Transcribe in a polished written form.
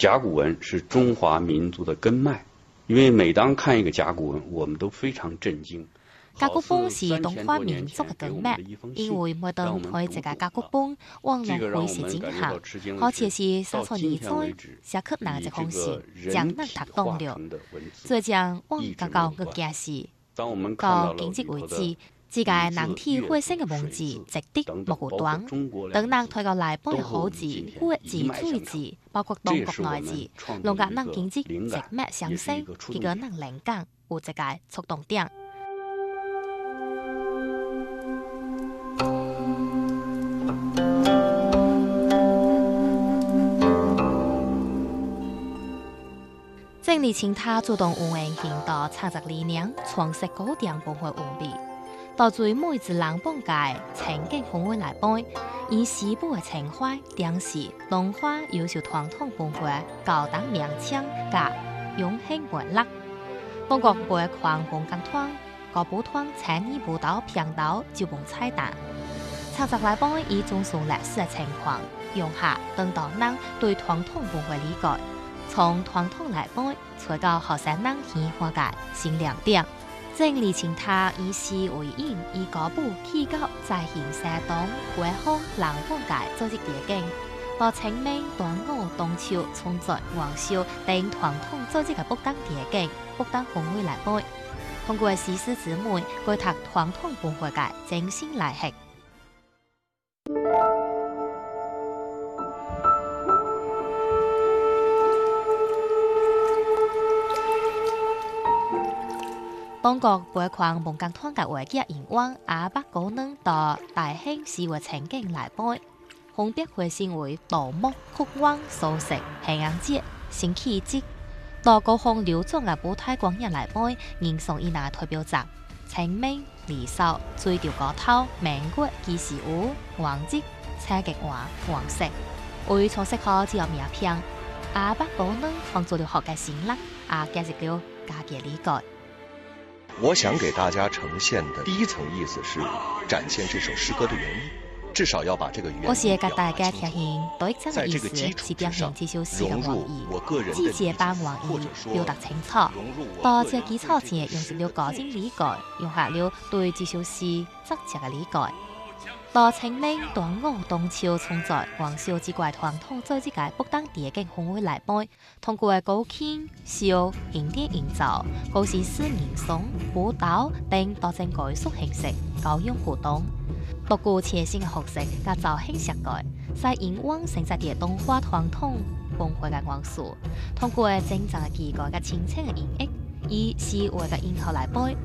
甲骨文是中华民族的根脉，因为每当看一个甲骨文，我们都非常震惊。 甲骨本是中华民族嘅根脉，因為每當睇一個甲骨本，往往會是景象，好似是300年前寫給人一封信，將人打動了。再將往較高嘅解釋，到今日為止，自家人體會生嘅文字直的目無端，等人睇到來本嘅好字、古字、水字，包括東國內字，弄甲人經濟直脈相生，結果人靈感有一個觸動點。正理清他主動運營行道創作理念，創設古典文化文筆，到最每一人本界情景氛圍來背，以西部嘅情懷展示中華優秀傳統文化高檔名稱甲永恆文脈。中國背框文工團個補團產業舞蹈頻道就本彩蛋，創作來背以中宋歷史嘅情況，用下等到人對傳統文化理解。從傳統來背，找到學生人喜歡嘅新亮點。正理清他以詩為引，以歌舞起角在形社東回鄉人本界組織địa景，到清明、端午、中秋、春節、元宵等傳統組織嘅不當địa景、不當氛圍來背，通過詩詩姊妹開拓傳統文化嘅精神來핵。中國背框文工團嘅畫家引往阿北高能到大興生活情景來背，分別會成為盜墓、曲灣、素食、平安節、新奇節，到高雄流傳嘅舞台公演來背，迎送以那代表作清明、離騷、水調高頭、明月、祭祀舞、王節、車極畫、黃色，為從適合只有名片，阿北高能創造了學嘅新力，解釋了家嘅理解。 我想給大家呈現的第一層意思是展現這首詩歌的原意，至少要把這個原意我是給大家提醒，對這個意思是表現這首詩嘅原意，直接把原意表達清楚。到這基礎前，用咗了個人理解，用下了對這首詩直接嘅理解。到清明、端午、中秋、春節、元宵之怪傳統組織嘅不當địa景氛圍來背，通過歌慶、笑、景點營造、故事詩吟誦、舞蹈等多種藝術形式交融互動，不顧切身嘅學識甲造興設計，使引往成實嘅中華傳統文化嘅元素，通過正常嘅記憶嘅清晰嘅演繹，以詩畫嘅引號來背。